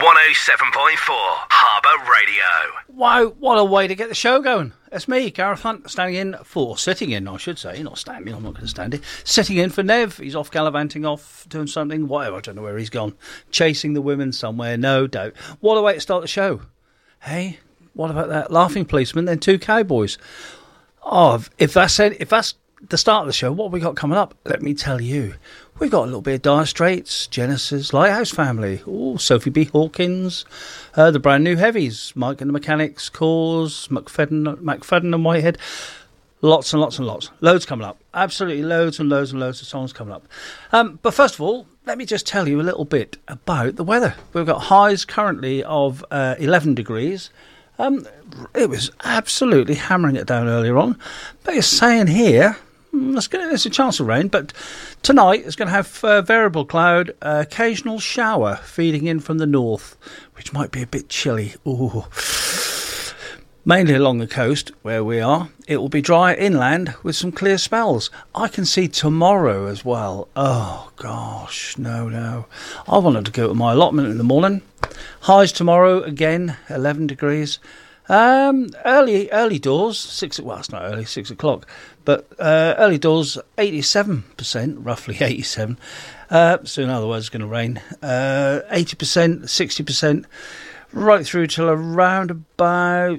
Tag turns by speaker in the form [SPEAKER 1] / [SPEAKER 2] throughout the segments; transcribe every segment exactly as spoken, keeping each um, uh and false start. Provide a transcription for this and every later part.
[SPEAKER 1] one oh seven point four Harbour Radio.
[SPEAKER 2] Wow, what a way to get the show going. It's me, Gareth Hunt, standing in for, sitting in, I should say, not standing, I'm not going to stand it, sitting in for Nev. He's off gallivanting, off doing something, whatever, I don't know where he's gone. Chasing the women somewhere, no doubt. What a way to start the show. Hey, what about that laughing policeman, then two cowboys? Oh, if that's it, if that's the start of the show, what have we got coming up? Let me tell you. We've got a little bit of Dire Straits, Genesis, Lighthouse Family, ooh, Sophie B. Hawkins, uh, the brand new heavies, Mike and the Mechanics, Cause, McFadden, McFadden and Whitehead. Lots and lots and lots. Loads coming up. Absolutely loads and loads and loads of songs coming up. Um, but first of all, let me just tell you a little bit about the weather. We've got highs currently of uh, eleven degrees. Um, it was absolutely hammering it down earlier on. But it's saying here, There's, gonna, there's a chance of rain, but tonight it's going to have uh, variable cloud, uh, occasional shower feeding in from the north, which might be a bit chilly. Ooh. Mainly along the coast where we are. It will be dry inland with some clear spells. I can see tomorrow as well. Oh, gosh, no, no. I wanted to go to my allotment in the morning. Highs tomorrow, again, eleven degrees. Um, early early doors, six. Well, it's not early, six o'clock, but uh, early doors, eighty-seven percent, roughly eighty-seven. Uh, so in other words, it's going to rain. Uh, eighty percent, sixty percent, right through till around about.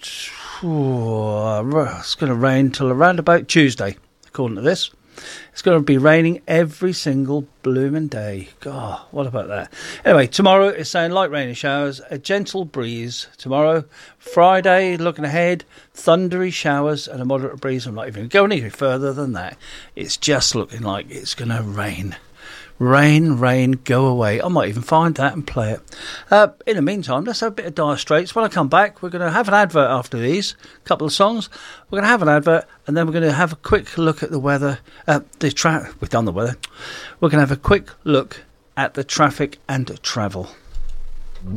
[SPEAKER 2] Oh, it's going to rain till around about Tuesday, according to this. It's going to be raining every single blooming day. God, what about that? Anyway, tomorrow it's saying light rain and showers, a gentle breeze tomorrow. Friday, looking ahead, thundery showers and a moderate breeze. I'm not even going any further than that. It's just looking like it's going to rain. Rain, rain, go away. I might even find that and play it. Uh, in the meantime, let's have a bit of Dire Straits. When I come back, we're going to have an advert after these couple of songs. We're going to have an advert, and then we're going to have a quick look at the weather. Uh, the tra- We've done the weather. We're going to have a quick look at the traffic and travel.